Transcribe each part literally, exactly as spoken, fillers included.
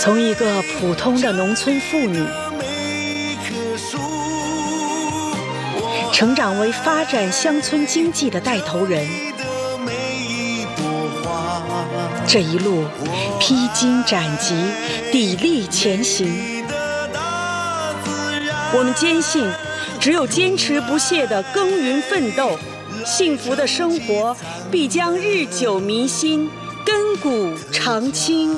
从一个普通的农村妇女，成长为发展乡村经济的带头人，这一路披荆斩棘，砥砺前行。我们坚信，只有坚持不懈地耕耘奋斗，幸福的生活必将日久弥新，亘古长青。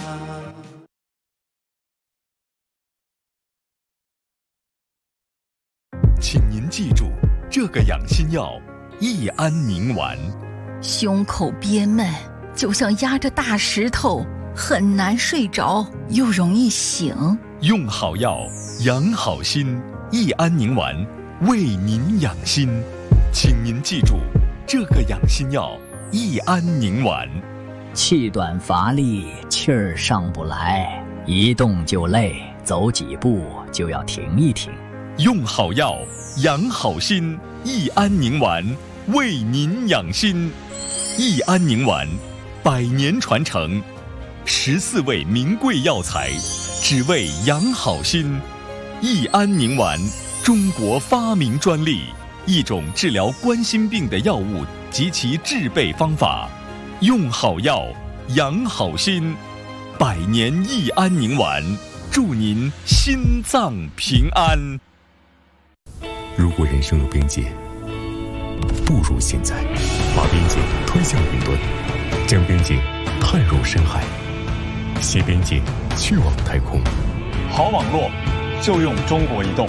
请您记住这个养心药益安宁丸。 胸口憋闷，就像压着大石头，很难睡着，又容易醒。 用好药，养好心，益安宁丸为您养心。请您记住这个养心药益安宁丸。 气短乏力，气儿上不来，一动就累，走几步就要停一停。 用好药，养好心，益安宁丸为您养心。益安宁丸，百年传承，十四味名贵药材，只为养好心。益安宁丸，中国发明专利，一种治疗冠心病的药物及其制备方法。用好药，养好心，百年益安宁丸，祝您心脏平安。 如果人生有边界，不如现在把边界推向云端，将边界探入深海，携边界去往太空。 好网络就用中国移动。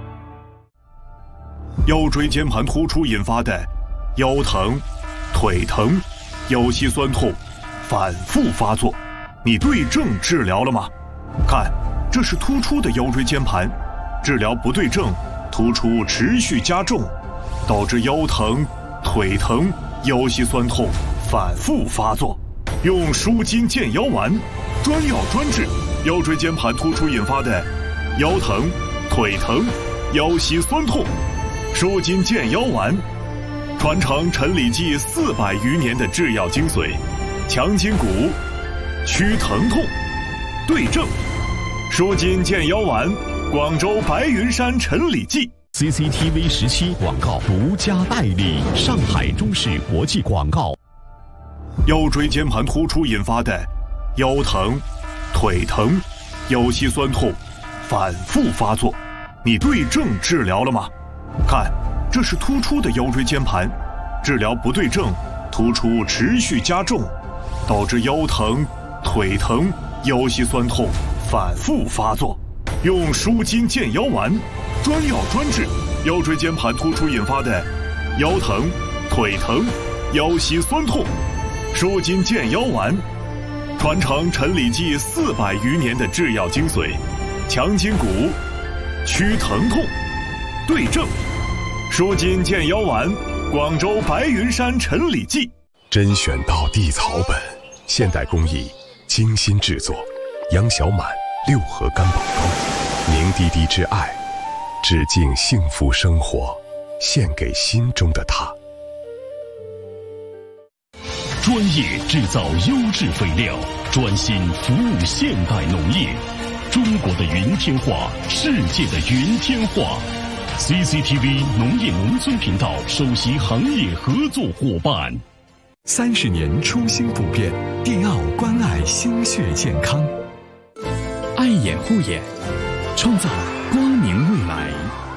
腰椎间盘突出引发的腰疼、腿疼、腰膝酸痛反复发作，你对症治疗了吗？看，这是突出的腰椎间盘，治疗不对症，突出持续加重，导致腰疼、腿疼、腰膝酸痛反复发作。用舒筋健腰丸，专药专治腰椎间盘突出引发的腰疼、腿疼、腰膝酸痛。舒筋健腰丸，传承陈李济四百余年的制药精髓，强筋骨，祛疼痛，对症。舒筋健腰丸，广州白云山陈李济。 C C T V 十七广告独家代理，上海中视国际广告。 腰椎间盘突出引发的腰疼、腿疼、腰膝酸痛反复发作，你对症治疗了吗？看，这是突出的腰椎间盘，治疗不对症，突出持续加重，导致腰疼、腿疼、腰膝酸痛反复发作。用舒筋健腰丸，专药专治腰椎间盘突出引发的腰疼、腿疼、腰膝酸痛。舒筋健腰丸，传承陈李济四百余年的制药精髓，强筋骨，祛疼痛，对症。舒筋健腰丸，广州白云山陈李济。 甄选到地草本，现代工艺，精心制作。杨小满六合干宝膏，凝滴滴之爱，致敬幸福生活，献给心中的他。 专业制造优质肥料，专心服务现代农业。中国的云天化，世界的云天化。C C T V 农业农村频道首席行业合作伙伴。 三十年初心不变，迪奥关爱心血健康。爱眼护眼，创造光明未来。